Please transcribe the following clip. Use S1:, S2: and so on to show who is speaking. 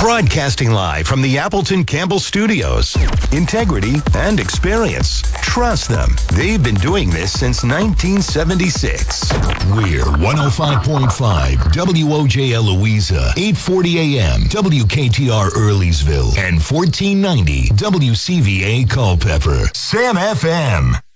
S1: Broadcasting live from the Appleton Campbell Studios. Integrity and experience. Trust them. They've been doing this since 1976.
S2: We're 105.5 WOJL Louisa, 840 AM, WKTR Earleysville, and 1490 WCVA Culpeper. Sam FM.